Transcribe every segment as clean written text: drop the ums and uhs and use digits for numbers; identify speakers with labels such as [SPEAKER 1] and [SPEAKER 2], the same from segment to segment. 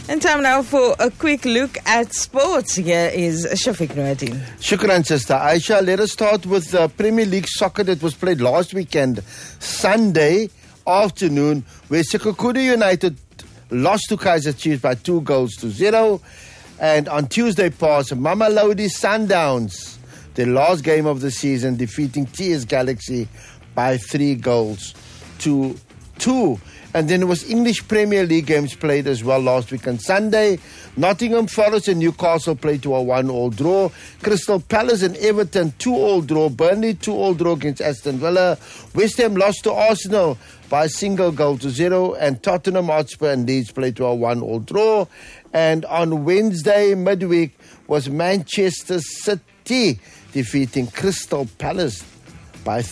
[SPEAKER 1] And time now for a quick look at sports. Here is Shafiq Noordin.
[SPEAKER 2] Shukran, Sister Aisha. Let us start with the Premier League soccer that was played last weekend, Sunday afternoon, where Sekhukhune United lost to Kaizer Chiefs by 2-0. And on Tuesday past, Mamelodi Sundowns, their last game of the season, defeating TS Galaxy by 3-2. And then there was English Premier League games played as well last week on Sunday. Nottingham Forest and Newcastle played to a 1-1 draw. Crystal Palace and Everton 2-1 draw. Burnley 2-1 draw against Aston Villa. West Ham lost to Arsenal by a 1-0. And Tottenham Hotspur and Leeds played to a 1-1 draw. And on Wednesday midweek was Manchester City defeating Crystal Palace by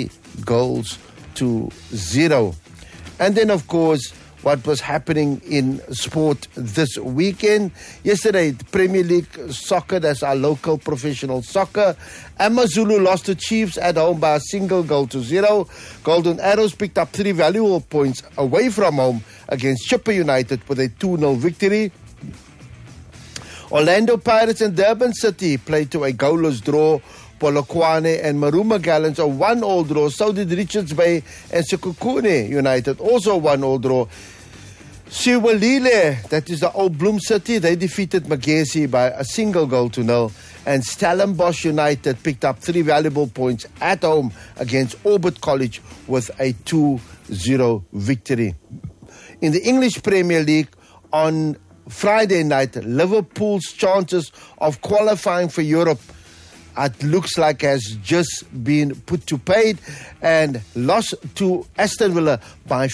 [SPEAKER 2] 3-0. And then, of course, what was happening in sport this weekend. Yesterday, the Premier League soccer, that's our local professional soccer. Amazulu lost to Chiefs at home by a 1-0. Golden Arrows picked up 3 valuable points away from home against Chippa United with a 2-0 victory. Orlando Pirates and Durban City played to a goalless draw. Polokwane and Maruma Gallants a 1-1 draw. So did Richards Bay and Sekhukhune United also 1-1 draw. Siwalile, that is the old Bloem City, they defeated Magesi by a 1-0. And Stellenbosch United picked up 3 valuable points at home against Orbit College with a 2-0 victory. In the English Premier League on Friday night, Liverpool's chances of qualifying for Europe, it looks like has just been put to paid and lost to Aston Villa by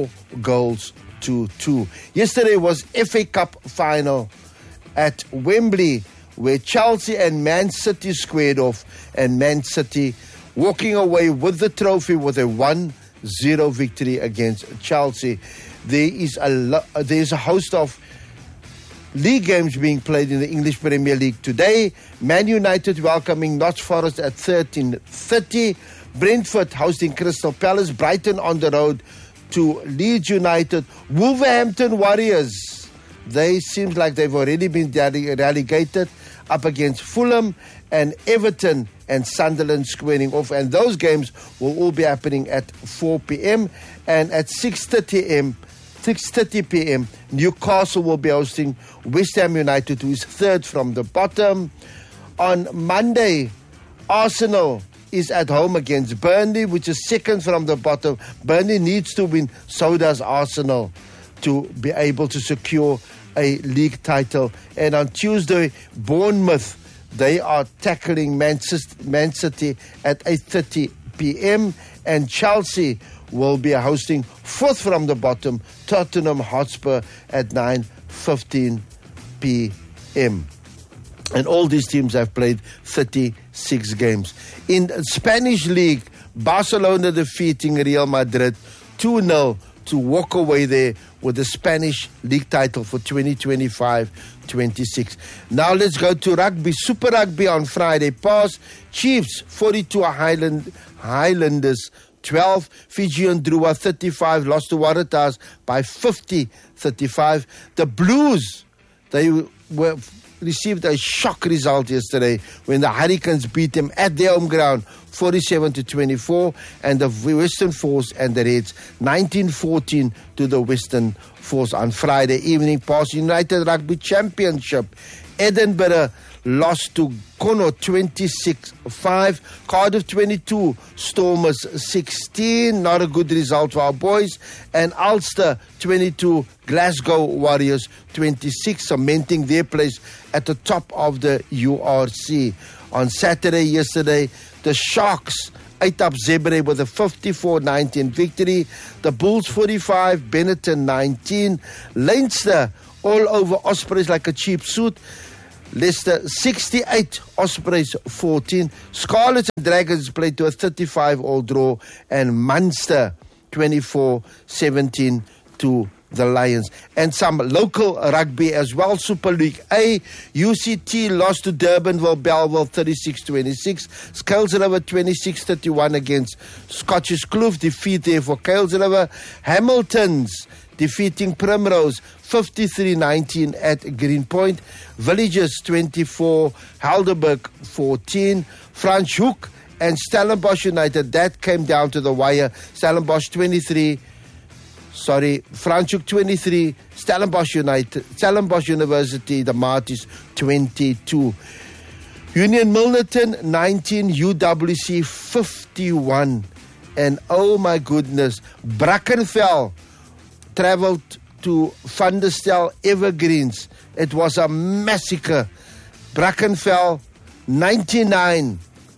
[SPEAKER 2] 4-2. Yesterday was FA Cup final at Wembley, where Chelsea and Man City squared off, and Man City walking away with the trophy with a 1-0 victory against Chelsea. There's a host of league games being played in the English Premier League today. Man United welcoming Notts Forest at 13:30. Brentford hosting Crystal Palace. Brighton on the road to Leeds United. Wolverhampton Warriors, they seem like they've already been relegated, up against Fulham. And Everton and Sunderland squaring off. And those games will all be happening at 4 p.m. And at 6:30 p.m., Newcastle will be hosting West Ham United, who is third from the bottom. On Monday, Arsenal is at home against Burnley, which is second from the bottom. Burnley needs to win, so does Arsenal, to be able to secure a league title. And on Tuesday, Bournemouth, they are tackling Man City at 8:30 p.m. And Chelsea will be hosting fourth from the bottom, Tottenham Hotspur at 9:15 p.m. And all these teams have played 36 games. In Spanish League, Barcelona defeating Real Madrid 2-0 to walk away there with the Spanish League title for 2025-26. Now let's go to rugby. Super Rugby on Friday past. Chiefs 42 Highlanders 12. Fijian Drua 35 lost to Waratahs by 50-35. The Blues, they received a shock result yesterday when the Hurricanes beat them at their home ground 47-24, and the Western Force and the Reds 19-14 to the Western Force. On Friday evening past United Rugby Championship, Edinburgh lost to Connaught 26-5. Cardiff 22, Stormers 16. Not a good result for our boys. And Ulster 22, Glasgow Warriors 26, cementing their place at the top of the URC. On Saturday yesterday, the Sharks ate up Zebre with a 54-19 victory. The Bulls 45, Benetton 19. Leinster all over Ospreys like a cheap suit. Leicester 68, Ospreys 14. Scarlets and Dragons played to a 35-all draw, and Munster 24-17 to the Lions. And some local rugby as well. Super League A, UCT lost to Durbanville Bellville 36-26. Scales River 26-31 against Scottish Kloof. Defeat there for Scales River. Hamilton's defeating Primrose 53-19 at Greenpoint. Villages 24, Helderberg 14. Franschhoek and Stellenbosch United, that came down to the wire. Franschhoek 23, Stellenbosch University, the Marties 22. Union Milnerton 19, UWC 51. And oh my goodness, Brackenfell travelled to Vanderstel Evergreens. It was a massacre. Brackenfell 99,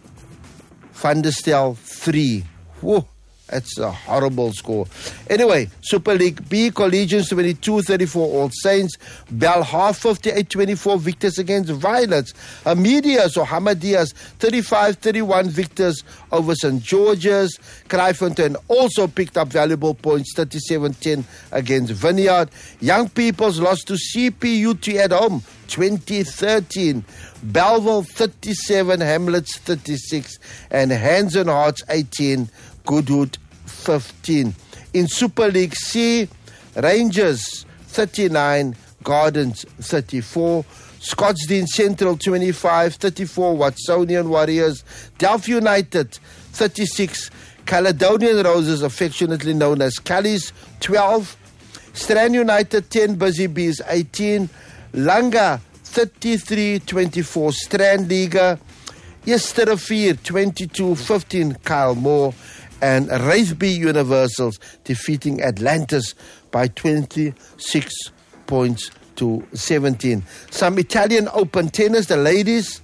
[SPEAKER 2] Vanderstel 3. Whoa, that's a horrible score. Anyway, Super League B, Collegians 22-34 All Saints. Belhalf 58-24 victors against Violets. Ahmadiyyas or Ahmadiyyas 35-31 victors over St. George's. Kraaifontein also picked up valuable points 37-10 against Vineyard. Young Peoples lost to CPUT at home 2013. Belleville 37, Hamlets 36, and Hands and Hearts 18, Goodwood 15. In Super League C, Rangers 39, Gardens 34, Scottsdene Central 25-34, Watsonian Warriors, Delft United 36, Caledonian Roses, affectionately known as Callies 12, Strand United 10, Busy Bees 18, Langa 33-24, Strand Liga, Esterrivier 22-15, Kyle Moore, and Wraithby Universals defeating Atlantis by 26 points to 17. Some Italian Open tennis, the ladies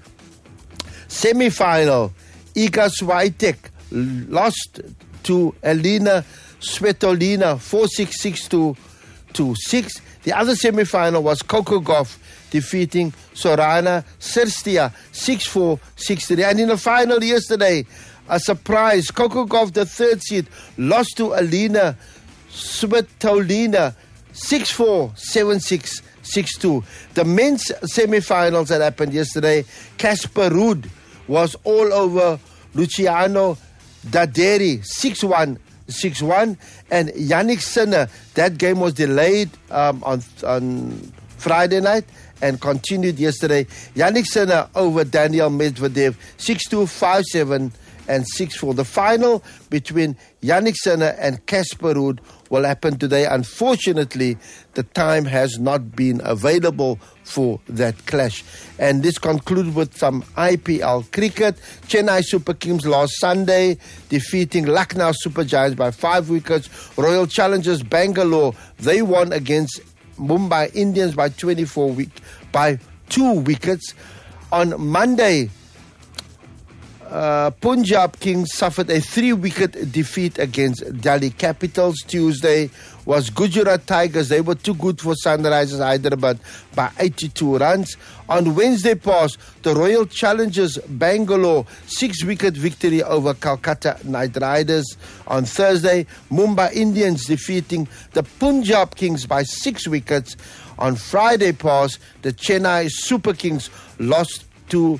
[SPEAKER 2] semi-final, Iga Swiatek lost to Elena Svitolina 4-6, 6-2, 2-6. The other semi-final was Coco Gauff defeating Sorana Cirstea 6-4, 6-3. And in the final yesterday, a surprise, Coco Gauff, the third seed, lost to Elena Svitolina 6-4, 7-6, 6-2. The men's semi-finals that happened yesterday, Casper Ruud was all over Luciano Daderi 6-1, 6-1, and Yannick Sinner, that game was delayed on Friday night and continued yesterday. Yannick Sinner over Daniel Medvedev 6-2, 5-7, and 6-4. The final between Yannick Sinner and Casper Ruud will happen today. Unfortunately, the time has not been available for that clash. And this concludes with some IPL cricket. Chennai Super Kings last Sunday defeating Lucknow Super Giants by 5 wickets. Royal Challengers Bangalore, they won against Mumbai Indians by 2 wickets. On Monday, Punjab Kings suffered a 3-wicket defeat against Delhi Capitals. Tuesday was Gujarat Tigers. They were too good for Sunrisers Hyderabad by 82 runs. On Wednesday past, the Royal Challengers Bangalore 6-wicket victory over Calcutta Knight Riders. On Thursday, Mumbai Indians defeating the Punjab Kings by 6 wickets. On Friday past, the Chennai Super Kings lost to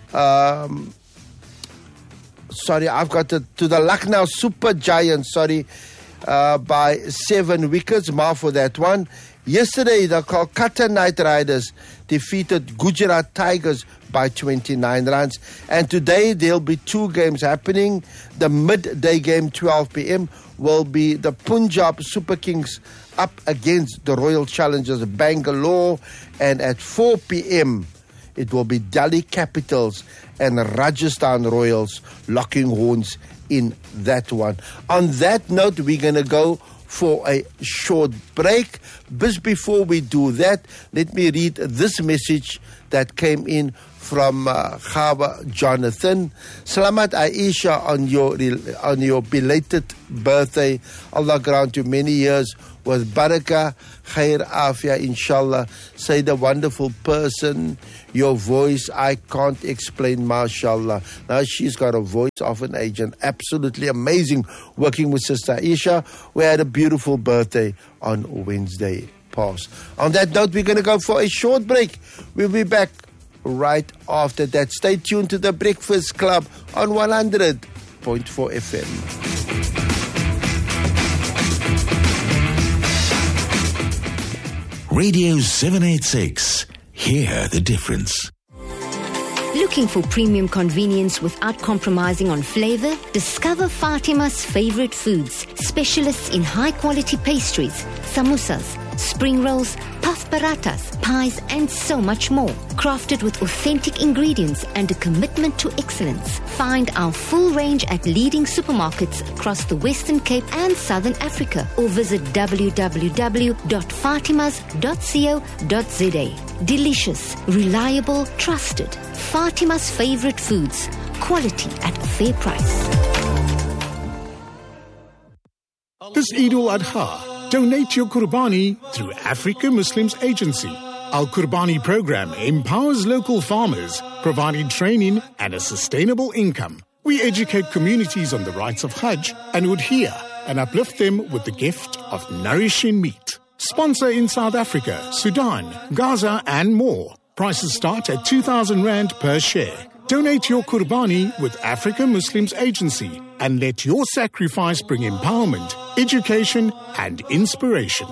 [SPEAKER 2] to the Lucknow Super Giants, by 7 wickets. More for that one. Yesterday, the Kolkata Knight Riders defeated Gujarat Tigers by 29 runs. And today, there'll be 2 games happening. The midday game, 12 p.m., will be the Punjab Super Kings up against the Royal Challengers Bangalore. And at 4 p.m., it will be Delhi Capitals and Rajasthan Royals locking horns in that one. On that note, we're going to go for a short break. But before we do that, let me read this message that came in from Khaba Jonathan. Salamat Aisha on your belated birthday. Allah grant you many years with barakah, khair, afia, inshallah. Say the wonderful person, your voice, I can't explain, mashallah. Now she's got a voice of an agent. Absolutely amazing working with Sister Aisha. We had a beautiful birthday on Wednesday past. On that note, we're going to go for a short break. We'll be back right after that. Stay tuned to the Breakfast Club on 100.4 FM.
[SPEAKER 3] Radio 786. Hear the difference.
[SPEAKER 4] Looking for premium convenience without compromising on flavor? Discover Fatima's favorite foods, specialists in high-quality pastries, samosas, spring rolls, puff parathas, pies, and so much more. Crafted with authentic ingredients and a commitment to excellence. Find our full range at leading supermarkets across the Western Cape and Southern Africa, or visit www.fatimas.co.za. Delicious, reliable, trusted. Fatima's favorite foods. Quality at a fair price.
[SPEAKER 5] This Eid al-Adha, donate your Qurbani through Africa Muslims Agency. Our Qurbani program empowers local farmers, providing training and a sustainable income. We educate communities on the rights of Hajj and udhiyah and uplift them with the gift of nourishing meat. Sponsor in South Africa, Sudan, Gaza and more. Prices start at 2,000 Rand per share. Donate your Qurbani with Africa Muslims Agency and let your sacrifice bring empowerment, education and inspiration.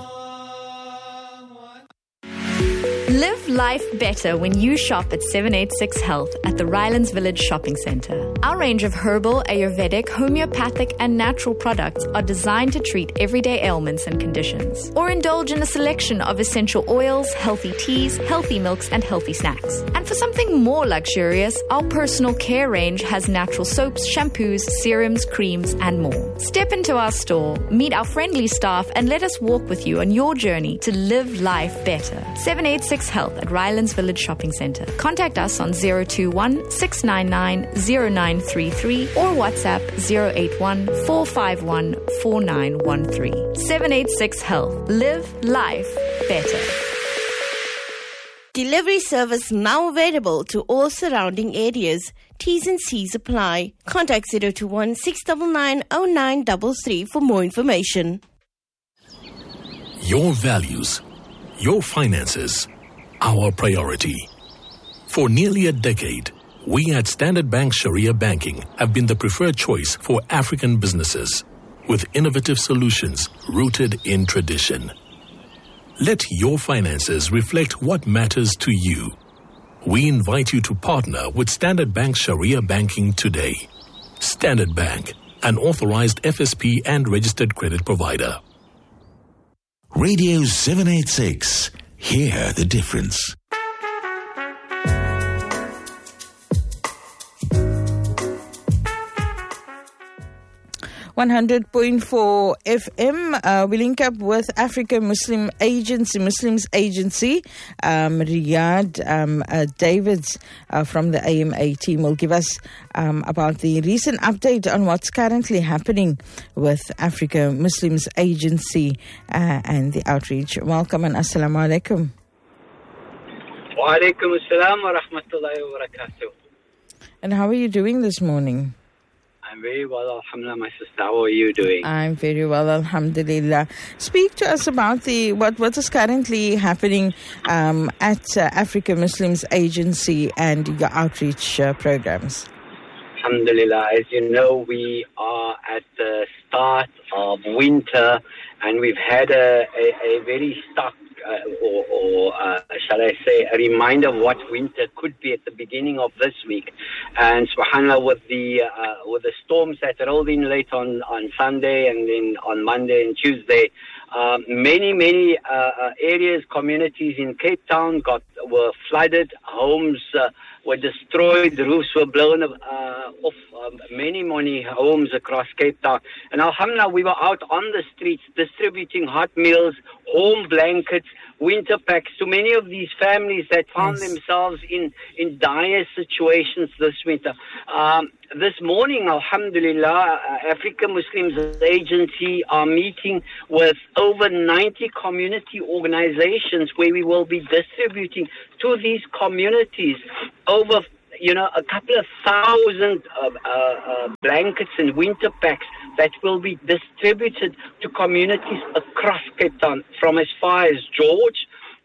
[SPEAKER 6] Live life better when you shop at 786 Health at the Rylands Village Shopping Centre. Our range of herbal, Ayurvedic, homeopathic and natural products are designed to treat everyday ailments and conditions. Or indulge in a selection of essential oils, healthy teas, healthy milks and healthy snacks. And for something more luxurious, our personal care range has natural soaps, shampoos, serums, creams and more. Step into our store, meet our friendly staff and let us walk with you on your journey to live life better. 786 Health at Rylands Village Shopping Centre. Contact us on 021 699 0933 or WhatsApp 081 451 4913. 786 Health. Live life better.
[SPEAKER 7] Delivery service now available to all surrounding areas. T's and C's apply. Contact 021 699 0933 for more information.
[SPEAKER 3] Your values, your finances, our priority. For nearly a decade, we at Standard Bank Sharia Banking have been the preferred choice for African businesses, with innovative solutions rooted in tradition. Let your finances reflect what matters to you. We invite you to partner with Standard Bank Sharia Banking today. Standard Bank, an authorized FSP and registered credit provider. Radio 786. Hear the difference.
[SPEAKER 1] 100.4 FM. We link up with Africa Muslims Agency. Riyadh Davids from the AMA team will give us about the recent update on what's currently happening with Africa Muslims Agency and the outreach. Welcome and assalamu alaikum.
[SPEAKER 8] Wa alaikum assalam wa rahmatullahi wa barakatuh.
[SPEAKER 1] And how are you doing this morning?
[SPEAKER 8] I'm very well, alhamdulillah, my sister. How are you doing?
[SPEAKER 1] I'm very well, alhamdulillah. Speak to us about what is currently happening at Africa Muslims Agency and your outreach programs.
[SPEAKER 8] Alhamdulillah. As you know, we are at the start of winter and we've had a very stark shall I say, a reminder of what winter could be at the beginning of this week. And subhanAllah, with the storms that rolled in late on Sunday and then on Monday and Tuesday, many areas, communities in Cape Town were flooded, homes were destroyed, roofs were blown off many homes across Cape Town. And alhamdulillah, we were out on the streets distributing hot meals, warm blankets, winter packs to many of these families that found themselves in dire situations this winter. This morning, alhamdulillah, Africa Muslims Agency are meeting with over 90 community organizations where we will be distributing to these communities over a couple of thousand blankets and winter packs that will be distributed to communities across Cape Town, from as far as George,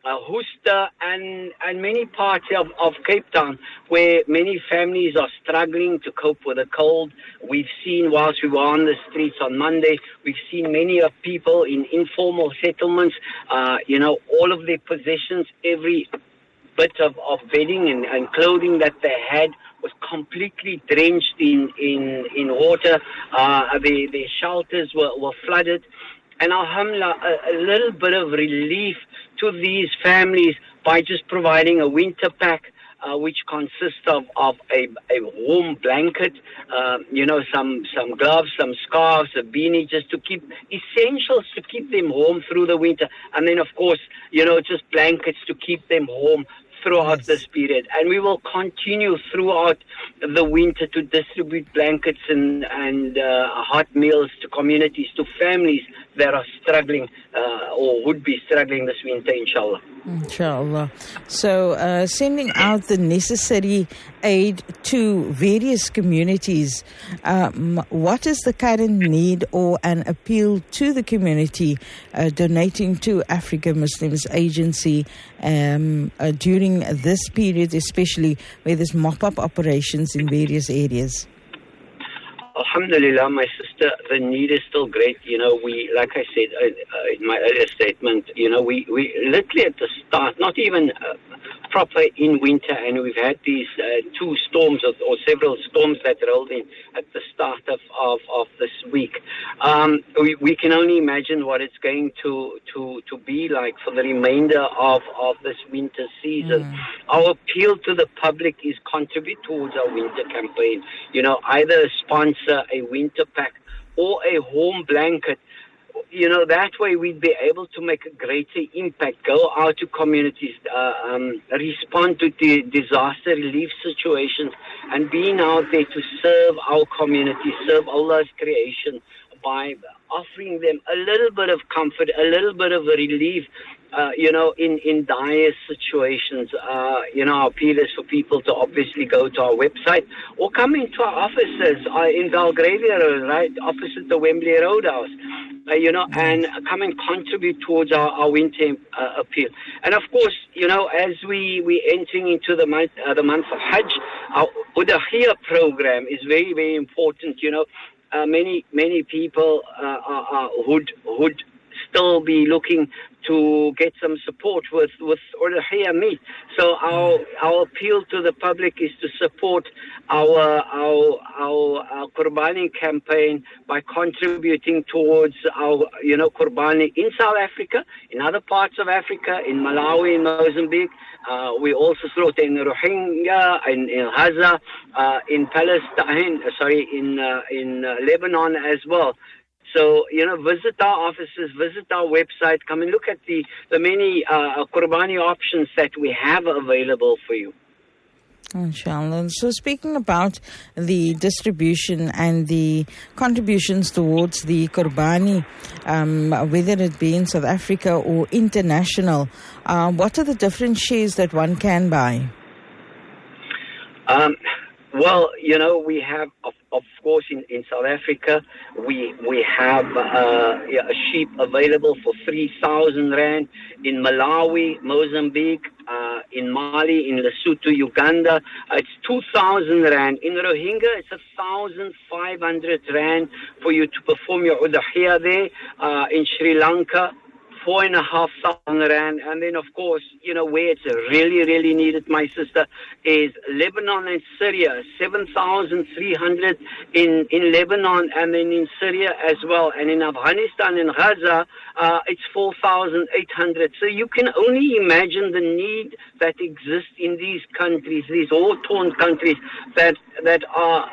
[SPEAKER 8] Worcester and many parts of Cape Town, where many families are struggling to cope with the cold. We've seen, whilst we were on the streets on Monday, we've seen many of people in informal settlements, all of their possessions, every bit of bedding and clothing that they had was completely drenched in water. Their shelters were flooded. And alhamdulillah, a little bit of relief to these families by just providing a winter pack, which consists of a warm blanket, some gloves, some scarves, a beanie, just to keep essentials to keep them warm through the winter. And then, of course, just blankets to keep them warm throughout this period. And we will continue throughout the winter to distribute blankets and hot meals to communities, to families that are struggling or would be struggling this winter, inshallah.
[SPEAKER 1] Inshallah. So sending out the necessary aid to various communities. What is the current need or an appeal to the community donating to Africa Muslims Agency during this period, especially where there's mop-up operations in various areas?
[SPEAKER 8] Alhamdulillah, my sister, the need is still great. We, like I said in my earlier statement, we literally at the start, not even proper in winter, and we've had these two storms or several storms that rolled in at the start of this week. We can only imagine what it's going to be like for the remainder of this winter season. Our appeal to the public is contribute towards our winter campaign. Either sponsor a winter pack or a warm blanket. That way we'd be able to make a greater impact, go out to communities, respond to the disaster relief situations, and being out there to serve our community, serve Allah's creation by offering them a little bit of comfort, a little bit of relief, in dire situations. Our appeal is for people to obviously go to our website or come into our offices in Belgravia Road, right opposite the Wembley Roadhouse, and come and contribute towards our winter appeal. And of course, as we entering into the month of Hajj, our Udahiyah program is very, very important. Many people would still be looking to get some support with Udahiyah meat. So our appeal to the public is to support our Qurbani campaign by contributing towards our Qurbani in South Africa, in other parts of Africa, in Malawi, in Mozambique. We also slaughter in Rohingya, in Gaza, in Palestine, in Lebanon as well. So, visit our offices, visit our website, come and look at the many Qurbani options that we have available for you.
[SPEAKER 1] Inshallah. So speaking about the distribution and the contributions towards the Qurbani, whether it be in South Africa or international, what are the different shares that one can buy?
[SPEAKER 8] Well, we have, of course, in South Africa, we have a sheep available for 3,000 Rand. In Malawi, Mozambique, in Mali, in Lesotho, Uganda, it's 2,000 Rand. In Rohingya, it's 1,500 Rand for you to perform your Udahiyah there. In Sri Lanka, 4,500 Rand. And then, of course, where it's really, really needed, my sister, is Lebanon and Syria, 7,300 in Lebanon and then in Syria as well. And in Afghanistan and Gaza, it's 4,800. So you can only imagine the need that exists in these countries, these war-torn countries that are,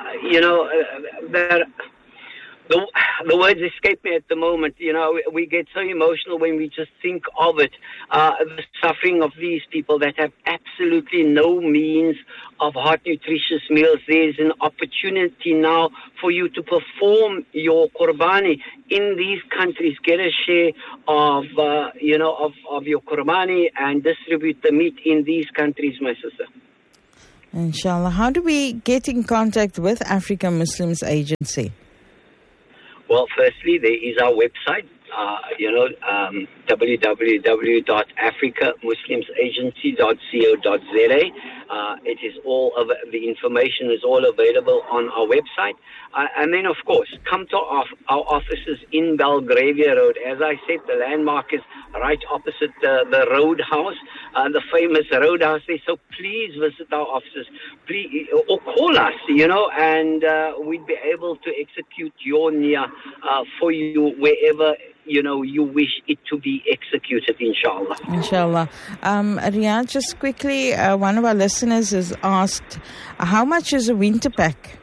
[SPEAKER 8] the words escape me at the moment. We get so emotional when we just think of it. The suffering of these people that have absolutely no means of hot, nutritious meals. There's an opportunity now for you to perform your Qurbani in these countries. Get a share of your Qurbani and distribute the meat in these countries, my sister.
[SPEAKER 1] Inshallah. How do we get in contact with Africa Muslims Agency?
[SPEAKER 8] Well, firstly, there is our website, www.africamuslimsagency.co.za. It is the information is all available on our website. And then, of course, come to our offices in Belgravia Road. As I said, the landmark is right opposite the Roadhouse, the famous Roadhouse there. So please visit our offices, please, or call us, and we'd be able to execute your niyyah for you wherever you wish it to be executed, inshallah.
[SPEAKER 1] Inshallah. Riyadh, just quickly, one of our listeners has asked, how much is a winter pack?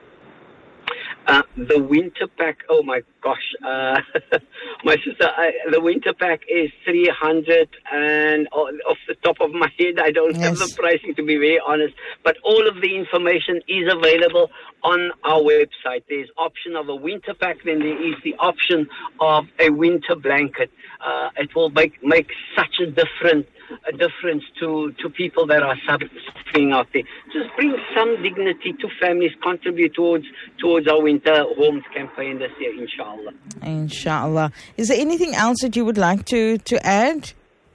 [SPEAKER 8] The winter pack, oh my gosh, my sister, the winter pack is 300, and off the top of my head, I don't have the pricing, to be very honest, but all of the information is available on our website. There's option of a winter pack, then there is the option of a winter blanket. It will make such a difference to people that are suffering out there. Just bring some dignity to families, contribute towards our winter homes campaign this year, inshallah.
[SPEAKER 1] Inshallah. Is there anything else that you would like to add?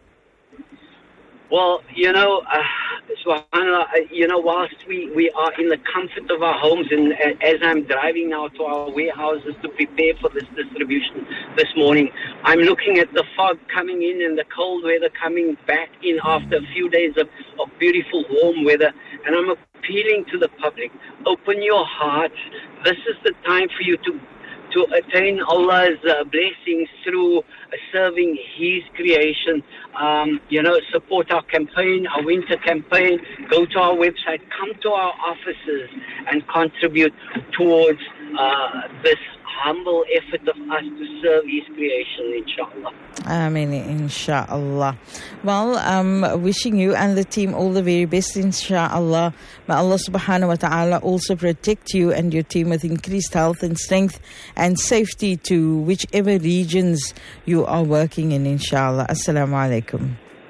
[SPEAKER 8] Well, subhanAllah, whilst we are in the comfort of our homes, and as I'm driving now to our warehouses to prepare for this distribution this morning, I'm looking at the fog coming in and the cold weather coming back in after a few days of beautiful warm weather, and I'm appealing to the public, open your hearts. This is the time for you to attain Allah's blessings through serving His creation. Support our campaign, our winter campaign. Go to our website, come to our offices, and contribute towards this humble effort of us to serve His creation, inshallah.
[SPEAKER 1] Ameen, inshallah. Well, wishing you and the team all the very best, inshallah. May Allah subhanahu wa ta'ala also protect you and your team with increased health and strength and safety to whichever regions you are working in, inshallah. Assalamu alaikum.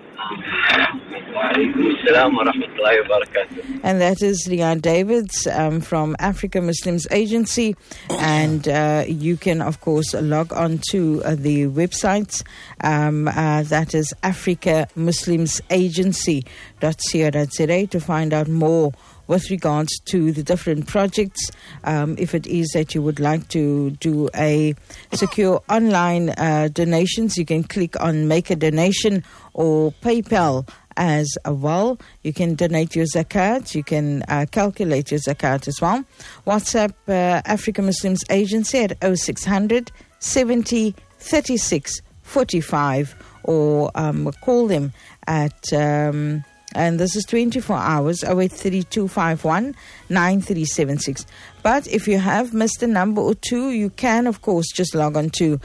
[SPEAKER 1] And that is Riyadh Davids from Africa Muslims Agency, and you can of course log on to the websites, that is africamuslimsagency.co.za to find out more with regards to the different projects. If it is that you would like to do a secure online donations, you can click on Make a Donation or PayPal as well. You can donate your zakat. You can calculate your zakat as well. WhatsApp Africa Muslims Agency at 0600 70 36 45, or call them at and this is 24 hours, 083251 9376. But if you have missed a number or two, you can, of course, just log on to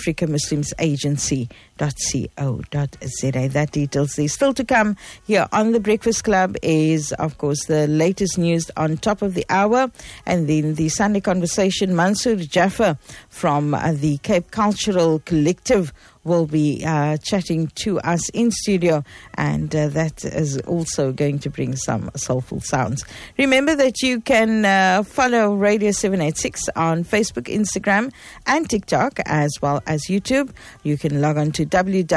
[SPEAKER 1] africamuslimsagency.co.za. That details there. Still to come here on The Breakfast Club is, of course, the latest news on top of the hour, and then the Sunday Conversation. Mansoor Jaffer from the Cape Cultural Collective will be chatting to us in studio, and that is also going to bring some soulful sounds. Remember that you can follow Radio 786 on Facebook, Instagram and TikTok, as well as YouTube. You can log on to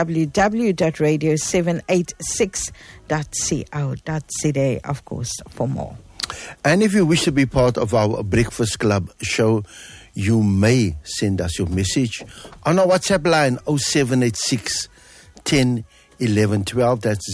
[SPEAKER 1] www.radio786.co.za, of course, for more.
[SPEAKER 2] And if you wish to be part of our Breakfast Club show, you may send us your message on our WhatsApp line 0786 10 11 12. That's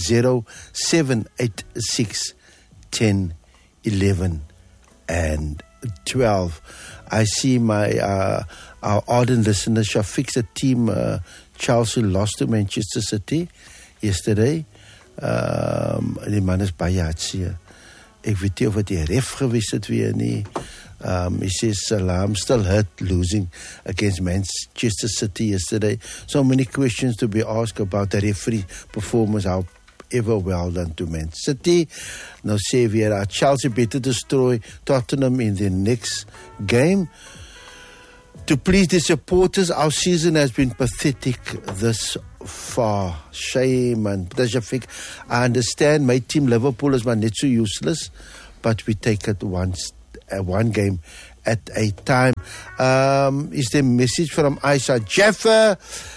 [SPEAKER 2] 0786 10 11 and 12. I see my our ardent listener Shafiq, the team Chelsea lost to Manchester City yesterday. Die man is baie hartseer. Ek weet nie of dit die ref gewees het weer nie. He says Salam still hurt losing against Manchester City yesterday. So many questions to be asked about the referee performance. However well done to Man City. Now say weer Chelsea better destroy Tottenham in the next game. To please the supporters, our season has been pathetic this far. Shame and Shafiq. I understand my team Liverpool is net so useless, but we take it one one game at a time. Is there a message from Aisha Jaffer?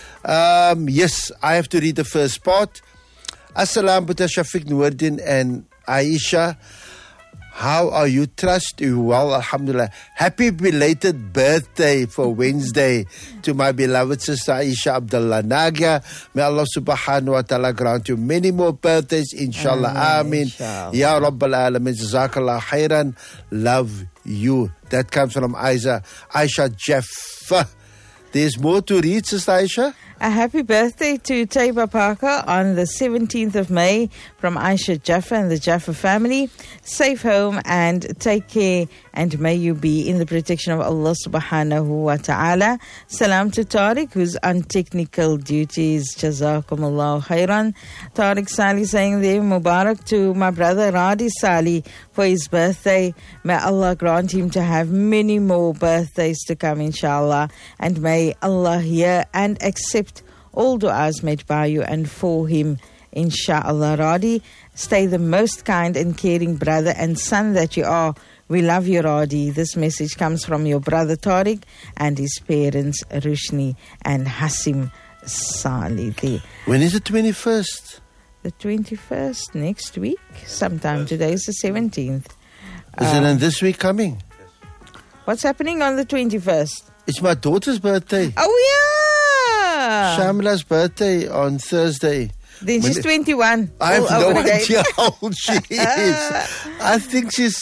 [SPEAKER 2] Yes, I have to read the first part. Assalam Buta Shafiq Noordin and Aisha. How are you? Trust you well, alhamdulillah. Happy belated birthday for Wednesday to my beloved sister Aisha Abdullah Nagia. May Allah subhanahu wa ta'ala grant you many more birthdays, inshallah. Ameen. Ya Rabbal Alameen. Jazakallah khairan. Love you. That comes from Aisha Jaffa. There's more to read, Sister Aisha.
[SPEAKER 1] A happy birthday to Taiba Parker on the 17th of May from Aisha Jaffa and the Jaffa family. Safe home and take care, and may you be in the protection of Allah subhanahu wa ta'ala. Salam to Tariq, who's on technical duties. Jazakumullahu khairan. Tariq Sali saying there, Mubarak to my brother Radi Sali for his birthday. May Allah grant him to have many more birthdays to come, inshallah. And may Allah hear and accept all du'as made by you and for him, inshallah. Radi, stay the most kind and caring brother and son that you are. We love you, Radi. This message comes from your brother Tariq and his parents Rushni and Hasim Salih.
[SPEAKER 2] When is the 21st?
[SPEAKER 1] The 21st, next week sometime. Today is the 17th.
[SPEAKER 2] Is it in this week coming?
[SPEAKER 1] What's happening on the 21st?
[SPEAKER 2] It's my daughter's birthday.
[SPEAKER 1] Oh, yeah!
[SPEAKER 2] Shamla's birthday on Thursday.
[SPEAKER 1] Then she's 21.
[SPEAKER 2] I have no idea how old she is. I think she's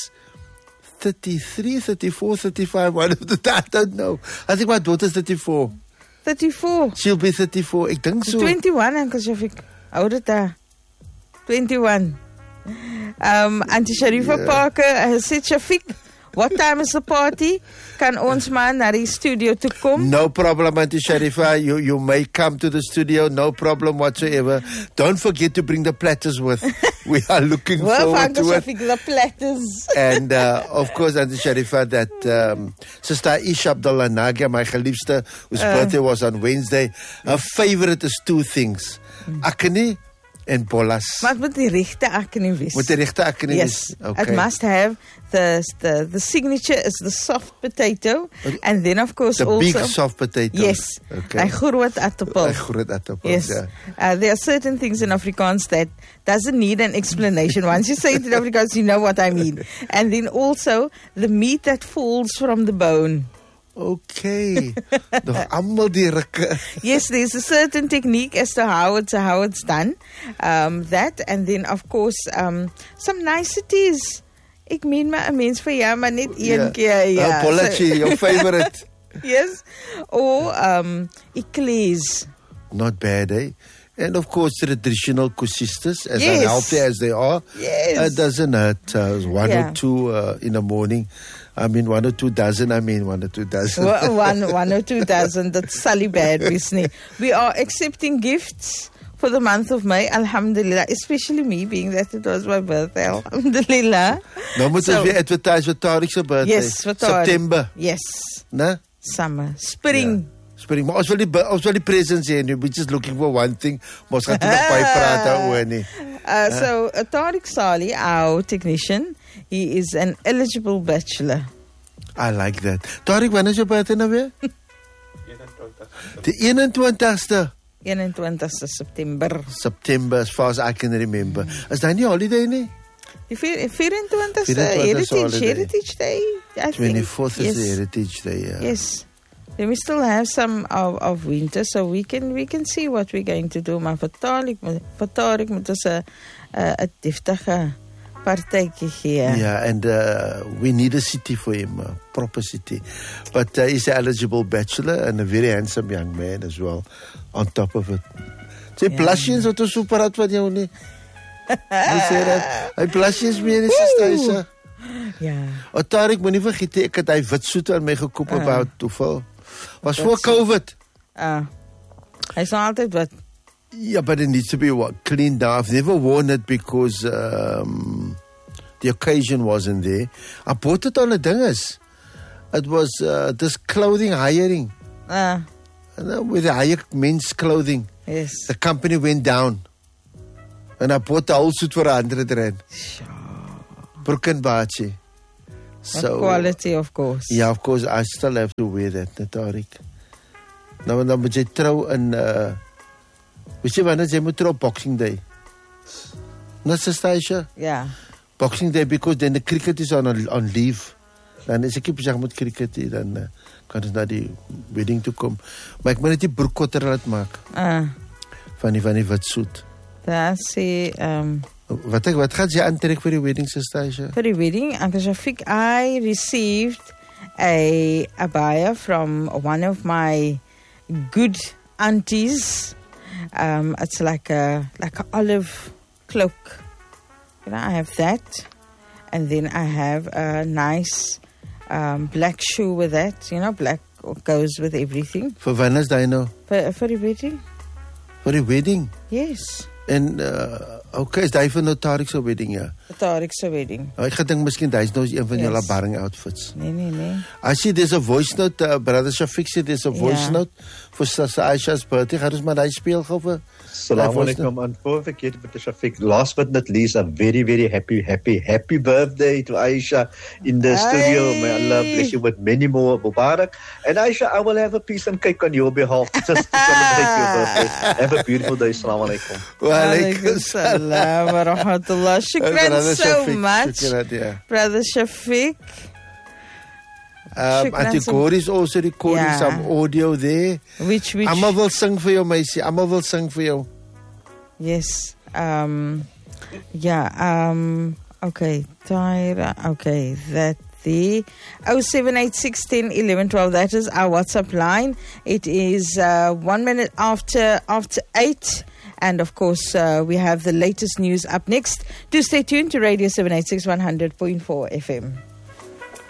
[SPEAKER 2] 33, 34, 35. One of the, I don't know. I think my daughter's 34.
[SPEAKER 1] 34?
[SPEAKER 2] She'll be 34. Ek dink so.
[SPEAKER 1] 21, Uncle Shafiq. Ouder ta. 21. Auntie Sharifa Parker has said, Shafiq, what time is the party? Kan ons maar na die studio toe kom?
[SPEAKER 2] No problem, Auntie Sharifa. You may come to the studio. No problem whatsoever. Don't forget to bring the platters with. We are looking forward to it.
[SPEAKER 1] The platters.
[SPEAKER 2] And of course, Auntie Sharifa, that Sister Aisha Abdullah Nagia, my geliefde, whose birthday was on Wednesday. Her favorite is two things. Akne and bolas.
[SPEAKER 1] Maar het moet die regte akne wees.
[SPEAKER 2] Moet die regte akne
[SPEAKER 1] wees. Yes. Okay. It must have the signature is the soft potato, and then of course
[SPEAKER 2] the
[SPEAKER 1] also
[SPEAKER 2] big soft potato.
[SPEAKER 1] Yes. Okay. Groot aartappel.
[SPEAKER 2] Groot aartappel.
[SPEAKER 1] Yes. Yeah. There are certain things in Afrikaans that doesn't need an explanation. Once you say it in Afrikaans, you know what I mean. And then also the meat that falls from the bone.
[SPEAKER 2] Okay.
[SPEAKER 1] Yes, there's a certain technique as to how it's done. That, and then of course some niceties. Ek meen maar 'n mens vir jou maar net een keer.
[SPEAKER 2] Ja. Apology, your favorite.
[SPEAKER 1] Yes. Or eclairs.
[SPEAKER 2] Not bad, eh? And of course, traditional kusistas, as unhealthy as they are, it doesn't hurt. One or two in the morning. I mean, 1 or 2 dozen. One or 2 dozen.
[SPEAKER 1] one or 2 dozen. That's sally bad, business. We are accepting gifts for the month of May, alhamdulillah. Especially me, being that it was my birthday, alhamdulillah.
[SPEAKER 2] Nou moet ons weer advertise vir Tariq's birthday.
[SPEAKER 1] Yes, for Tariq.
[SPEAKER 2] September.
[SPEAKER 1] Yes.
[SPEAKER 2] Ne?
[SPEAKER 1] Summer. Spring.
[SPEAKER 2] Yeah. Spring. Maar ons wil die presents hê. We're just looking for one thing. Ons gaan nog baie praat daaroor nie.
[SPEAKER 1] So Tariq Salih, our technician, he is an eligible bachelor.
[SPEAKER 2] I like that. Tariq, when is your birthday nou weer? The 21ste.
[SPEAKER 1] 21 September.
[SPEAKER 2] September, as far as I can remember. Is that nie holiday nie?
[SPEAKER 1] Die 24th Heritage Day, I think.
[SPEAKER 2] 24th is the Heritage Day, yeah.
[SPEAKER 1] Yes. Then we still have some of winter, so we can see what we're going to do. Maar vir Tariq moet ons 'n deftige partytjie gee.
[SPEAKER 2] Yeah, and we need a city for him, a proper city. But he's an eligible bachelor and a very handsome young man as well, on top of it. Sy blushes wat ons super hard van jou nie. Jy sê dat hy blushes meer is Sister.
[SPEAKER 1] Ja.
[SPEAKER 2] Tariq, moenie vergeet ek het hy witsoet aan my gekoop about toeval. Was voor COVID.
[SPEAKER 1] Hy's altyd wat.
[SPEAKER 2] Yeah, but it needs to be cleaned down. I've never worn it because the occasion wasn't there. I bought it on a dinges. It was this clothing hiring. With the hire men's clothing.
[SPEAKER 1] Yes.
[SPEAKER 2] The company went down. And I bought the whole suit for R100.
[SPEAKER 1] Sure.
[SPEAKER 2] Broken baatjie. So
[SPEAKER 1] quality, of course.
[SPEAKER 2] Yeah, of course, I still have to wear that, Tarik. Nou, dan moet jy trou in, weet jy wanneer jy moet trou? Boxing Day. Not Sister Aisha?
[SPEAKER 1] Yeah.
[SPEAKER 2] Boxing Day, because then the cricket is on leave. Dan as ek nie besig moet cricket hier, dan kan ons na die wedding toe kom. Maar ek moet net die broekkotter laat maak. Van die wit soet.
[SPEAKER 1] That's it.
[SPEAKER 2] Wat gaan jy aantrek vir die wedding, Sister Aisha?
[SPEAKER 1] For the wedding, Uncle Shafiq, I received a abaya from one of my good aunties. It's like a olive cloak. You know, I have that, and then I have a nice black shoe with that. You know, black goes with everything.
[SPEAKER 2] For wanneer is dat nou?
[SPEAKER 1] For the wedding.
[SPEAKER 2] For the wedding?
[SPEAKER 1] Yes.
[SPEAKER 2] En okay, is dat vir nou Tarik se wedding, ja?
[SPEAKER 1] Tarik se wedding.
[SPEAKER 2] Ek gedink miskien dis nou een van julle barring outfits.
[SPEAKER 1] Nee.
[SPEAKER 2] I see there's a voice note, Brother Shafiq said there's a voice note for Sister Aisha's birthday. Gaan ons maar daai speel gou vir.
[SPEAKER 9] Assalamu alaikum, and before I forget, Brother Shafiq, last but not least, a very, very happy birthday to Aisha in the studio. May Allah bless you with many more. Mubarak. And Aisha, I will have a piece and cake on your behalf just to celebrate your birthday. Have a beautiful day. Assalamu alaikum.
[SPEAKER 2] Wa alaikum
[SPEAKER 1] salam wa rahmatullah. Shukran so much, Brother Shafiq.
[SPEAKER 2] Auntie Corey is also recording some audio there.
[SPEAKER 1] Which
[SPEAKER 2] Almal wil sing vir jou, meisie. Almal wil sing vir jou.
[SPEAKER 1] Yes. Okay. Tyra. Okay. That the 078 10 11 12. That is our WhatsApp line. It is 1 minute after 8. And of course, we have the latest news up next. Do stay tuned to Radio 786 100.4 FM.